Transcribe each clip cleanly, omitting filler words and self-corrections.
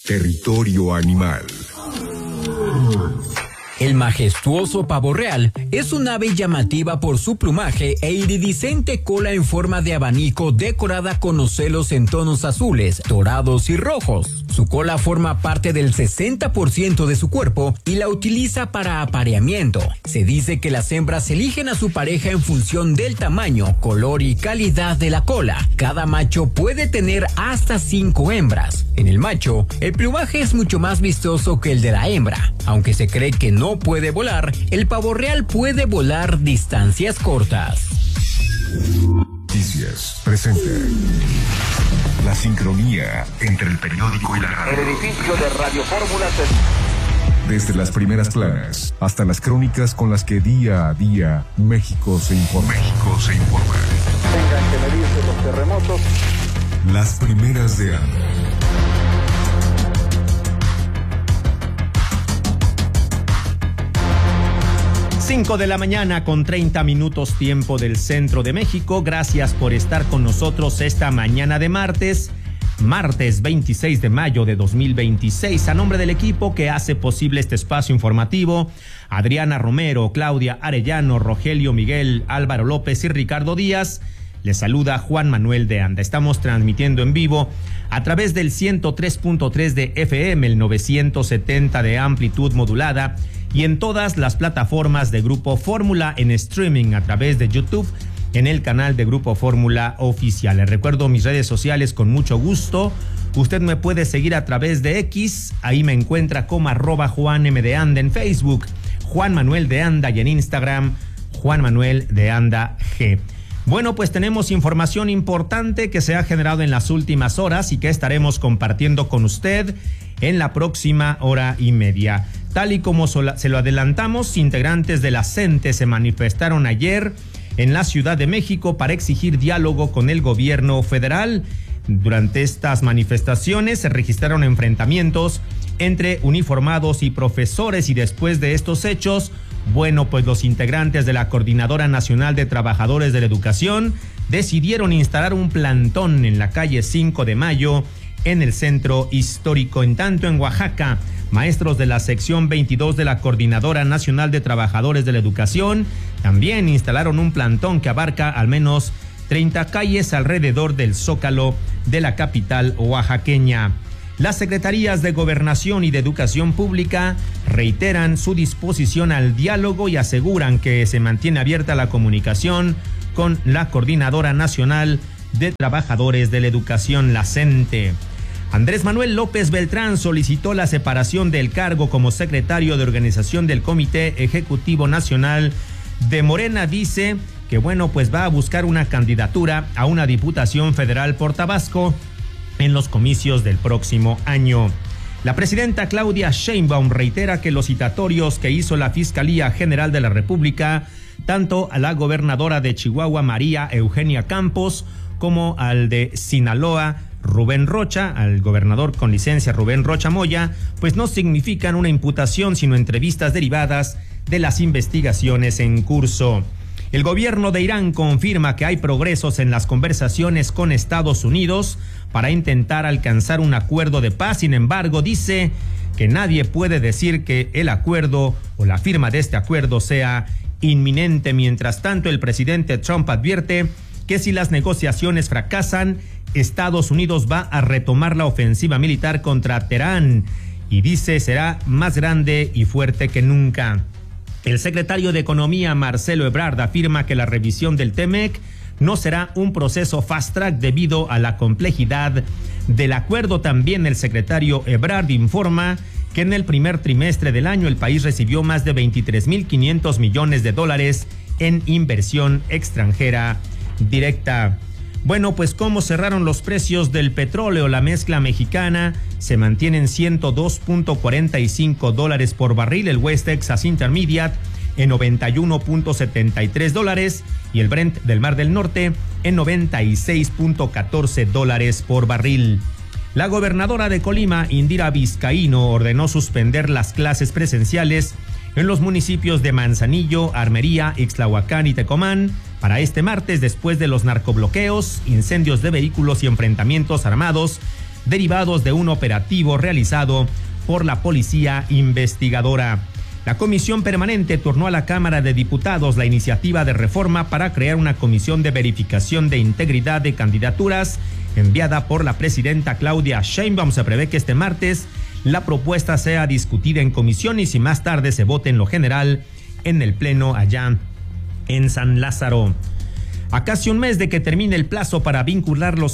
Territorio Animal. El majestuoso pavo real es un ave llamativa por su plumaje e iridiscente cola en forma de abanico decorada con ocelos en tonos azules, dorados y rojos. Su cola forma parte del 60% de su cuerpo y la utiliza para apareamiento. Se dice que las hembras eligen a su pareja en función del tamaño, color y calidad de la cola. Cada macho puede tener hasta 5 hembras. En el macho, el plumaje es mucho más vistoso que el de la hembra. Aunque se cree que no puede volar, el pavo real puede volar distancias cortas. Noticias presenta la sincronía entre el periódico y la radio. El edificio de Radio Fórmula Desde las primeras planas hasta las crónicas con las que día a día México se informa. Tengan que medirse los terremotos. Las primeras de año. 5 de la mañana con 30 minutos tiempo del centro de México. Gracias por estar con nosotros esta mañana de martes 26 de mayo de 2026. A nombre del equipo que hace posible este espacio informativo, Adriana Romero, Claudia Arellano, Rogelio Miguel, Álvaro López y Ricardo Díaz, les saluda Juan Manuel de Anda. Estamos transmitiendo en vivo a través del 103.3 de FM, el 970 de amplitud modulada y en todas las plataformas de Grupo Fórmula en streaming a través de YouTube en el canal de Grupo Fórmula Oficial. Les recuerdo mis redes sociales con mucho gusto. Usted me puede seguir a través de X, ahí me encuentra como @JuanMDeAnda en Facebook, Juan Manuel de Anda, y en Instagram, Juan Manuel de Anda G. Bueno, pues tenemos información importante que se ha generado en las últimas horas y que estaremos compartiendo con usted en la próxima hora y media. Tal y como se lo adelantamos, integrantes de la CENTE se manifestaron ayer en la Ciudad de México para exigir diálogo con el gobierno federal. Durante estas manifestaciones se registraron enfrentamientos entre uniformados y profesores, y después de estos hechos, bueno, pues los integrantes de la Coordinadora Nacional de Trabajadores de la Educación decidieron instalar un plantón en la calle 5 de Mayo en el centro histórico. En tanto, en Oaxaca, maestros de la sección 22 de la Coordinadora Nacional de Trabajadores de la Educación también instalaron un plantón que abarca al menos 30 calles alrededor del Zócalo de la capital oaxaqueña. Las secretarías de Gobernación y de Educación Pública reiteran su disposición al diálogo y aseguran que se mantiene abierta la comunicación con la Coordinadora Nacional de Trabajadores de la Educación, la CENTE. Andrés Manuel López Beltrán solicitó la separación del cargo como secretario de organización del Comité Ejecutivo Nacional de Morena. Dice que bueno, pues va a buscar una candidatura a una diputación federal por Tabasco en los comicios del próximo año. La presidenta Claudia Sheinbaum reitera que los citatorios que hizo la Fiscalía General de la República, tanto a la gobernadora de Chihuahua, María Eugenia Campos, como al de Sinaloa, Rubén Rocha, al gobernador con licencia Rubén Rocha Moya, pues no significan una imputación, sino entrevistas derivadas de las investigaciones en curso. El gobierno de Irán confirma que hay progresos en las conversaciones con Estados Unidos para intentar alcanzar un acuerdo de paz. Sin embargo, dice que nadie puede decir que el acuerdo o la firma de este acuerdo sea inminente. Mientras tanto, el presidente Trump advierte que si las negociaciones fracasan, Estados Unidos va a retomar la ofensiva militar contra Teherán y dice será más grande y fuerte que nunca. El secretario de Economía, Marcelo Ebrard, afirma que la revisión del TEMEC no será un proceso fast track debido a la complejidad del acuerdo. También el secretario Ebrard informa que en el primer trimestre del año el país recibió más de 23.500 millones de dólares en inversión extranjera directa. Bueno, pues ¿cómo cerraron los precios del petróleo? La mezcla mexicana se mantiene en $102.45 por barril, el West Texas Intermediate en $91.73 y el Brent del Mar del Norte en $96.14 por barril. La gobernadora de Colima, Indira Vizcaíno, ordenó suspender las clases presenciales en los municipios de Manzanillo, Armería, Ixtlahuacán y Tecomán para este martes, después de los narcobloqueos, incendios de vehículos y enfrentamientos armados derivados de un operativo realizado por la Policía Investigadora. La Comisión Permanente turnó a la Cámara de Diputados la iniciativa de reforma para crear una comisión de verificación de integridad de candidaturas enviada por la presidenta Claudia Sheinbaum. Se prevé que este martes la propuesta sea discutida en comisiones y más tarde se vote en lo general en el Pleno allá en San Lázaro. A casi un mes de que termine el plazo para vincular los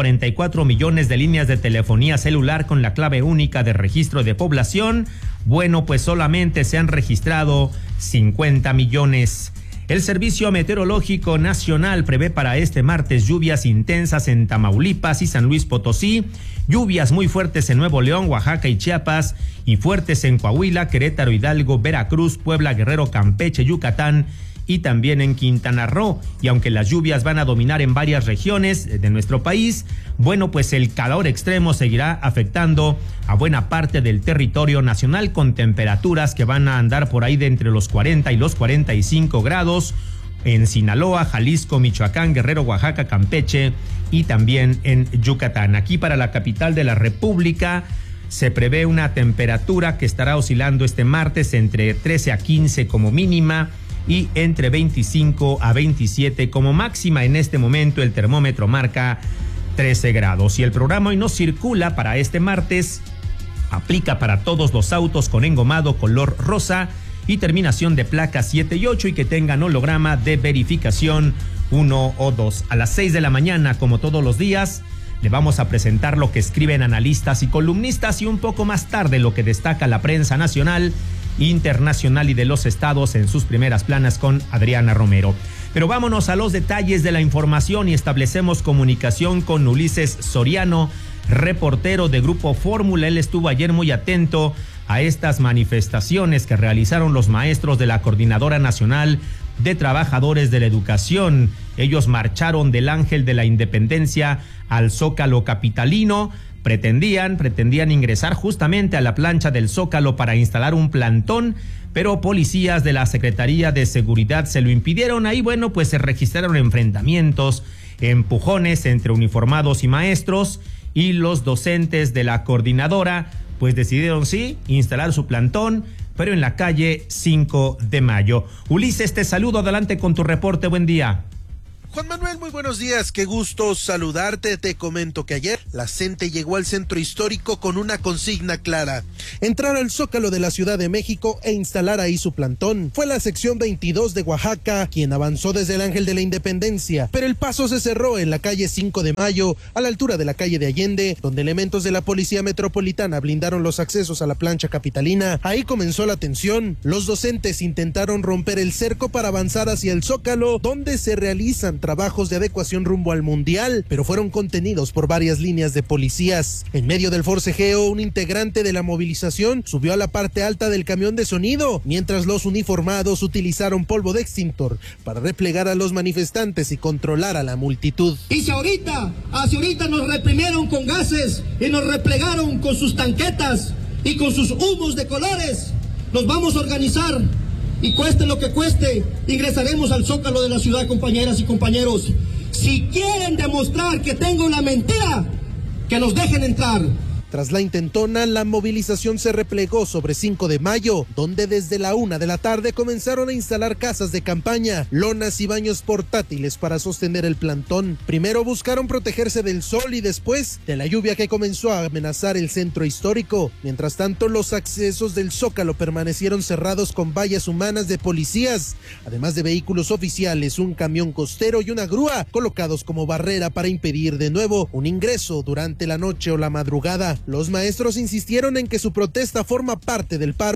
144 millones de líneas de telefonía celular con la clave única de registro de población, bueno, pues solamente se han registrado 50 millones. El Servicio Meteorológico Nacional prevé para este martes lluvias intensas en Tamaulipas y San Luis Potosí, lluvias muy fuertes en Nuevo León, Oaxaca y Chiapas, y fuertes en Coahuila, Querétaro, Hidalgo, Veracruz, Puebla, Guerrero, Campeche, Yucatán y también en Quintana Roo. Y aunque las lluvias van a dominar en varias regiones de nuestro país, bueno, pues el calor extremo seguirá afectando a buena parte del territorio nacional, con temperaturas que van a andar por ahí de entre los 40 y los 45 grados en Sinaloa, Jalisco, Michoacán, Guerrero, Oaxaca, Campeche y también en Yucatán. Aquí para la capital de la República se prevé una temperatura que estará oscilando este martes entre 13 a 15 como mínima y entre 25 a 27 como máxima. En este momento el termómetro marca 13 grados. Y el programa hoy no circula para este martes aplica para todos los autos con engomado color rosa y terminación de placa 7 y 8 y que tengan holograma de verificación 1 o 2. A las 6 de la mañana, como todos los días, le vamos a presentar lo que escriben analistas y columnistas y un poco más tarde lo que destaca la prensa nacional, internacional y de los estados en sus primeras planas con Adriana Romero. Pero vámonos a los detalles de la información y establecemos comunicación con Ulises Soriano, reportero de Grupo Fórmula. Él estuvo ayer muy atento a estas manifestaciones que realizaron los maestros de la Coordinadora Nacional de Trabajadores de la Educación. Ellos marcharon del Ángel de la Independencia al Zócalo capitalino. Pretendían ingresar justamente a la plancha del Zócalo para instalar un plantón, pero policías de la Secretaría de Seguridad se lo impidieron. Ahí, bueno, pues se registraron enfrentamientos, empujones entre uniformados y maestros, y los docentes de la coordinadora pues decidieron sí instalar su plantón, pero en la calle 5 de Mayo. Ulises, te saludo, adelante con tu reporte, buen día. Juan Manuel, muy buenos días, qué gusto saludarte. Te comento que ayer la CENTE llegó al centro histórico con una consigna clara: entrar al Zócalo de la Ciudad de México e instalar ahí su plantón. Fue la sección 22 de Oaxaca quien avanzó desde el Ángel de la Independencia, pero el paso se cerró en la calle 5 de Mayo, a la altura de la calle de Allende, donde elementos de la Policía Metropolitana blindaron los accesos a la plancha capitalina. Ahí comenzó la tensión. Los docentes intentaron romper el cerco para avanzar hacia el Zócalo, donde se realizan trabajos de adecuación rumbo al Mundial, pero fueron contenidos por varias líneas de policías. En medio del forcejeo, un integrante de la movilización subió a la parte alta del camión de sonido, mientras los uniformados utilizaron polvo de extintor para replegar a los manifestantes y controlar a la multitud. Y si ahorita nos reprimieron con gases y nos replegaron con sus tanquetas y con sus humos de colores, nos vamos a organizar. Y cueste lo que cueste, ingresaremos al Zócalo de la ciudad, compañeras y compañeros. Si quieren demostrar que tengo una mentira, que nos dejen entrar. Tras la intentona, la movilización se replegó sobre 5 de Mayo, donde desde la 1 de la tarde comenzaron a instalar casas de campaña, lonas y baños portátiles para sostener el plantón. Primero buscaron protegerse del sol y después de la lluvia que comenzó a amenazar el centro histórico. Mientras tanto, los accesos del Zócalo permanecieron cerrados con vallas humanas de policías, además de vehículos oficiales, un camión costero y una grúa colocados como barrera para impedir de nuevo un ingreso durante la noche o la madrugada. Los maestros insistieron en que su protesta forma parte del paro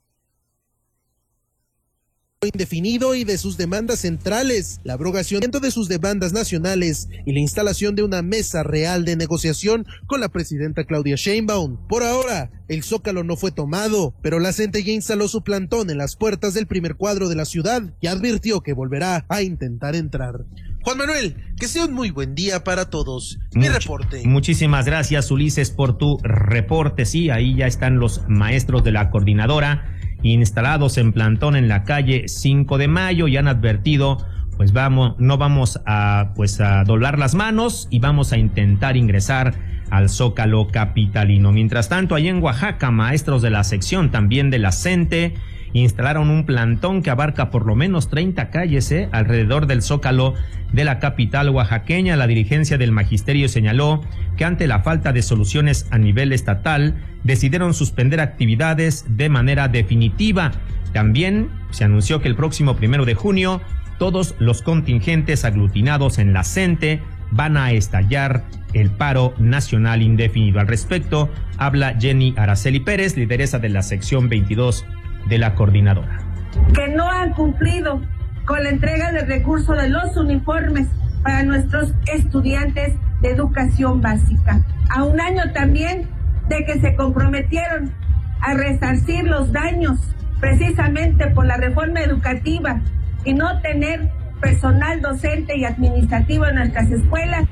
indefinido y de sus demandas centrales, la abrogación de sus demandas nacionales y la instalación de una mesa real de negociación con la presidenta Claudia Sheinbaum. Por ahora, el Zócalo no fue tomado, pero la CENTE ya instaló su plantón en las puertas del primer cuadro de la ciudad y advirtió que volverá a intentar entrar. Juan Manuel, que sea un muy buen día para todos. Mi reporte. Muchísimas gracias, Ulises, por tu reporte. Sí, ahí ya están los maestros de la coordinadora instalados en plantón en la calle 5 de Mayo y han advertido, no vamos a doblar las manos y vamos a intentar ingresar al Zócalo capitalino. Mientras tanto, allá en Oaxaca, maestros de la sección también de la CENTE instalaron un plantón que abarca por lo menos 30 calles alrededor del Zócalo de la capital oaxaqueña. La dirigencia del magisterio señaló que ante la falta de soluciones a nivel estatal, decidieron suspender actividades de manera definitiva. También se anunció que el próximo 1 de junio todos los contingentes aglutinados en la CENTE van a estallar el paro nacional indefinido. Al respecto, habla Jenny Araceli Pérez, lideresa de la sección 22 de la coordinadora. Que no han cumplido con la entrega de recursos de los uniformes para nuestros estudiantes de educación básica. A un año también de que se comprometieron a resarcir los daños precisamente por la reforma educativa y no tener personal docente y administrativo en nuestras escuelas.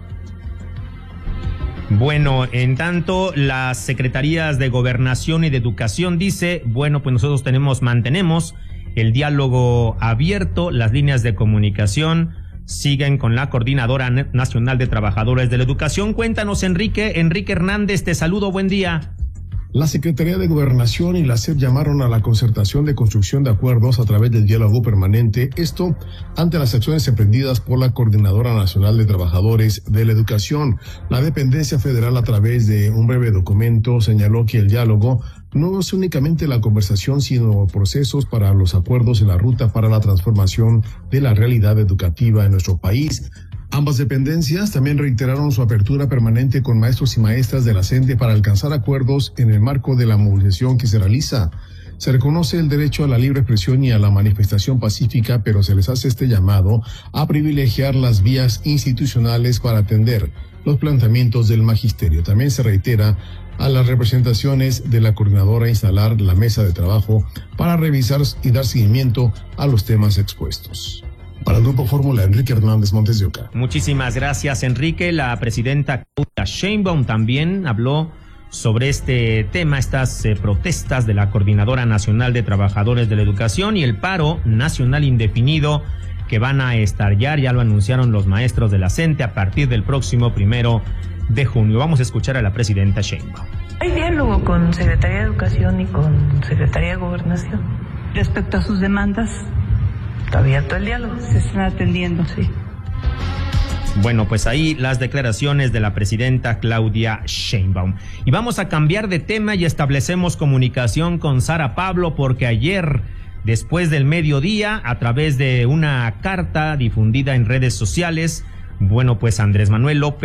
Bueno, en tanto, las secretarías de Gobernación y de Educación dice, bueno, pues nosotros mantenemos el diálogo abierto, las líneas de comunicación siguen con la Coordinadora Nacional de Trabajadores de la Educación. Cuéntanos, Enrique Hernández, te saludo, buen día. La Secretaría de Gobernación y la SEP llamaron a la concertación de construcción de acuerdos a través del diálogo permanente, esto ante las acciones emprendidas por la Coordinadora Nacional de Trabajadores de la Educación. La dependencia federal, a través de un breve documento, señaló que el diálogo no es únicamente la conversación, sino procesos para los acuerdos en la ruta para la transformación de la realidad educativa en nuestro país. Ambas dependencias también reiteraron su apertura permanente con maestros y maestras de la CENTE para alcanzar acuerdos en el marco de la movilización que se realiza. Se reconoce el derecho a la libre expresión y a la manifestación pacífica, pero se les hace este llamado a privilegiar las vías institucionales para atender los planteamientos del magisterio. También se reitera a las representaciones de la coordinadora instalar la mesa de trabajo para revisar y dar seguimiento a los temas expuestos. Para el Grupo Fórmula, Enrique Hernández Montes de Oca. Muchísimas gracias, Enrique. La presidenta Claudia Sheinbaum también habló sobre este tema, estas protestas de la Coordinadora Nacional de Trabajadores de la Educación y el paro nacional indefinido que van a estallar, ya lo anunciaron los maestros de la CENTE, a partir del próximo 1 de junio. Vamos a escuchar a la presidenta Sheinbaum. Hay diálogo con Secretaría de Educación y con Secretaría de Gobernación. Respecto a sus demandas, está abierto el diálogo, se están atendiendo, sí. Bueno, pues ahí las declaraciones de la presidenta Claudia Sheinbaum. Y vamos a cambiar de tema y establecemos comunicación con Sara Pablo, porque ayer, después del mediodía, a través de una carta difundida en redes sociales, bueno, pues Andrés Manuel López